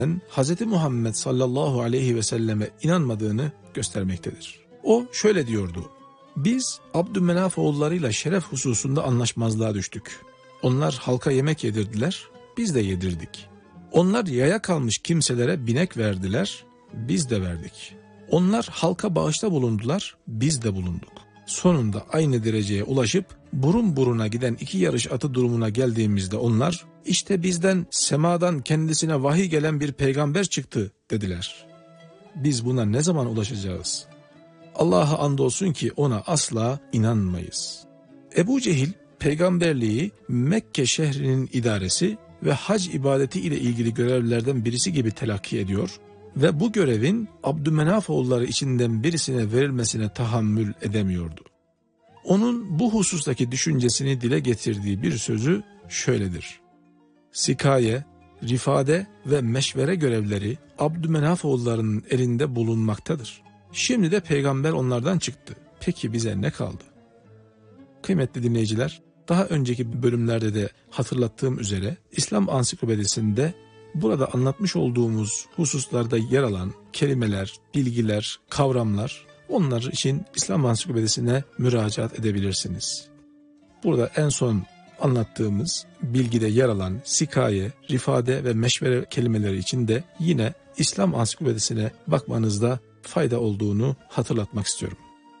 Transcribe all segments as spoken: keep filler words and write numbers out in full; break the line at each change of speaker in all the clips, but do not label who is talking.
Hz. Muhammed sallallahu aleyhi ve selleme inanmadığını göstermektedir. O şöyle diyordu: biz Abdümenaf oğullarıyla şeref hususunda anlaşmazlığa düştük. Onlar halka yemek yedirdiler, biz de yedirdik. Onlar yaya kalmış kimselere binek verdiler, biz de verdik. Onlar halka bağışta bulundular, biz de bulunduk. Sonunda aynı dereceye ulaşıp burun buruna giden iki yarış atı durumuna geldiğimizde onlar, işte bizden semadan kendisine vahiy gelen bir peygamber çıktı dediler. Biz buna ne zaman ulaşacağız? Allah'a andolsun ki ona asla inanmayız. Ebu Cehil peygamberliği Mekke şehrinin idaresi ve hac ibadeti ile ilgili görevlerden birisi gibi telakki ediyor ve bu görevin Abdümenaf oğulları içinden birisine verilmesine tahammül edemiyordu. Onun bu husustaki düşüncesini dile getirdiği bir sözü şöyledir: sikaye, rifade ve meşvere görevleri Abdümenaf oğullarının elinde bulunmaktadır. Şimdi de peygamber onlardan çıktı. Peki bize ne kaldı? Kıymetli dinleyiciler, daha önceki bölümlerde de hatırlattığım üzere İslam Ansiklopedisi'nde burada anlatmış olduğumuz hususlarda yer alan kelimeler, bilgiler, kavramlar, onlar için İslam Ansiklopedisi'ne müracaat edebilirsiniz. Burada en son anlattığımız bilgide yer alan sikaye, rifade ve meşvere kelimeleri için de yine İslam Ansiklopedisi'ne bakmanızda fayda olduğunu hatırlatmak istiyorum.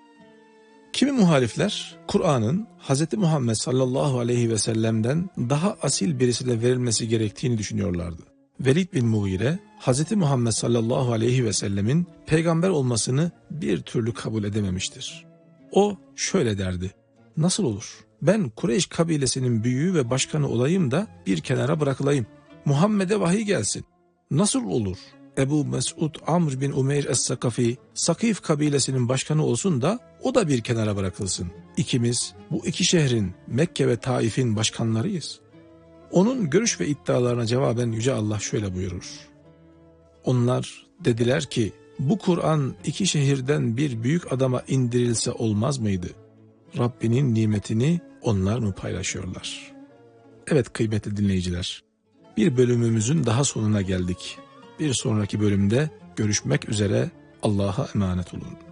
Kimi muhalifler Kur'an'ın Hz. Muhammed sallallahu aleyhi ve sellem'den daha asil birisine verilmesi gerektiğini düşünüyorlardı. Velid bin Mughire, Hz. Muhammed sallallahu aleyhi ve sellemin peygamber olmasını bir türlü kabul edememiştir. O şöyle derdi: nasıl olur? Ben Kureyş kabilesinin büyüğü ve başkanı olayım da bir kenara bırakılayım. Muhammed'e vahiy gelsin. Nasıl olur? Ebu Mesud Amr bin Umeyr Es-Sakafi, Sakif kabilesinin başkanı olsun da o da bir kenara bırakılsın. İkimiz bu iki şehrin, Mekke ve Taif'in başkanlarıyız. Onun görüş ve iddialarına cevaben Yüce Allah şöyle buyurur: onlar dediler ki, bu Kur'an iki şehirden bir büyük adama indirilse olmaz mıydı? Rabbinin nimetini onlar mı paylaşıyorlar? Evet kıymetli dinleyiciler, bir bölümümüzün daha sonuna geldik. Bir sonraki bölümde görüşmek üzere, Allah'a emanet olun.